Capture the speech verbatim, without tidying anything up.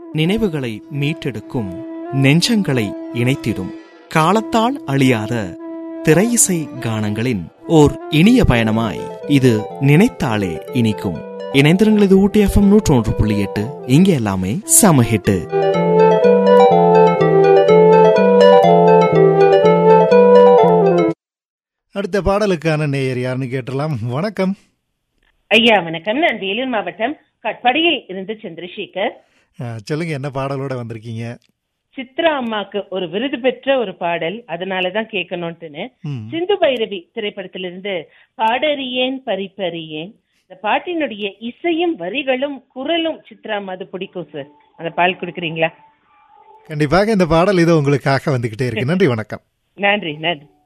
நினைவுகளை மீட்டெடுக்கும், நெஞ்சங்களை இணைத்திடும், காலத்தால் அழியாத திரையிசை கானங்களின் ஓர் இனிய பயணமாய் இது நினைத்தாலே இனிக்கும். இணைந்திருங்கள், இது ஊட்டி எஃப்எம் நூற்றி ஒன்று புள்ளி எட்டு. இங்கே எல்லாமே சமஹிட்டு. அடுத்த பாடலுக்கான நேயர் யாருன்னு கேட்டலாம். வணக்கம் ஐயா. வணக்கம். நான் வேலூர் மாவட்டம் கட்பாடியில் இருந்து சந்திரசேகர். சொல்லுங்க, என்ன பாடலோட வந்திருக்கீங்க? சித்ரா அம்மாக்கு ஒரு விருது பெற்ற ஒரு பாடல், அதனாலதான் கேட்கணும்ட்டுன்னு. சிந்து பைரவி திரைப்படத்திலிருந்து பாடறியேன் பரிப்பறியேன். இந்த பாட்டினுடைய இசையும் வரிகளும் குரலும் சித்ரா அம்மா அது பிடிக்கும் சார். அந்த பால் கொடுக்குறீங்களா? கண்டிப்பாக இந்த பாடல் இதோ உங்களுக்காக வந்துகிட்டே இருக்கு. நன்றி, வணக்கம். நன்றி நன்றி.